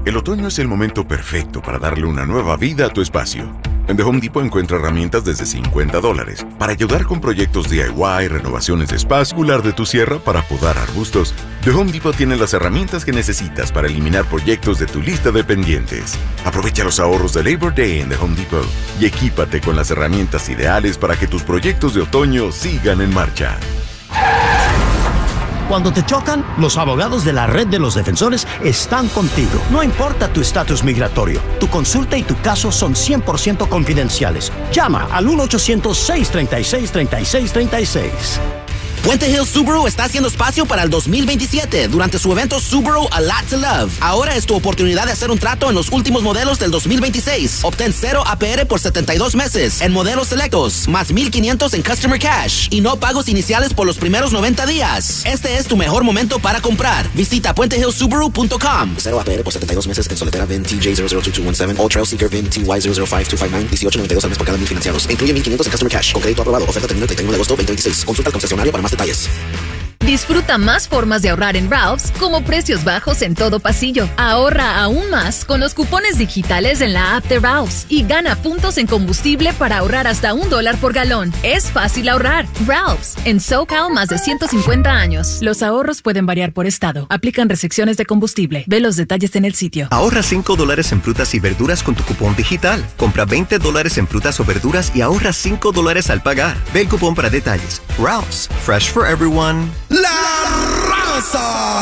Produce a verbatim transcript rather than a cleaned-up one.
El otoño es el momento perfecto para darle una nueva vida a tu espacio. En The Home Depot encuentra herramientas desde cincuenta dólares para ayudar con proyectos D I Y, renovaciones de espacio, cular de tu sierra para podar arbustos. The Home Depot tiene las herramientas que necesitas para eliminar proyectos de tu lista de pendientes. Aprovecha los ahorros de Labor Day en The Home Depot y equípate con las herramientas ideales para que tus proyectos de otoño sigan en marcha. Cuando te chocan, los abogados de la Red de los Defensores están contigo. No importa tu estatus migratorio, tu consulta y tu caso son cien por ciento confidenciales. Llama al uno ochocientos, seis tres seis, tres seis tres seis. Puente Hills Subaru está haciendo espacio para el dos mil veintisiete durante su evento Subaru A Lot to Love. Ahora es tu oportunidad de hacer un trato en los últimos modelos del dos mil veintiséis. Obtén cero A P R por setenta y dos meses en modelos selectos, más mil quinientos en Customer Cash y no pagos iniciales por los primeros noventa días. Este es tu mejor momento para comprar. Visita puente hills subaru punto com. cero A P R por setenta y dos meses en Soletera V I N T J cero cero dos dos uno siete, All Trail Seeker V I N T Y cero cero cinco dos cinco nueve, dieciocho noventa y dos al mes por cada mil financiados. Incluye mil quinientos en Customer Cash. Con crédito aprobado. Oferta termina el treinta y uno de agosto de veinte veintiséis. Consulta al concesionario para más detalles. Disfruta más formas de ahorrar en Ralph's, como precios bajos en todo pasillo. Ahorra aún más con los cupones digitales en la app de Ralph's y gana puntos en combustible para ahorrar hasta un dólar por galón. Es fácil ahorrar. Ralph's, en SoCal más de ciento cincuenta años. Los ahorros pueden variar por estado. Aplican restricciones de combustible. Ve los detalles en el sitio. Ahorra cinco dólares en frutas y verduras con tu cupón digital. Compra veinte dólares en frutas o verduras y ahorra cinco dólares al pagar. Ve el cupón para detalles. Ralph's, fresh for everyone. La Raza.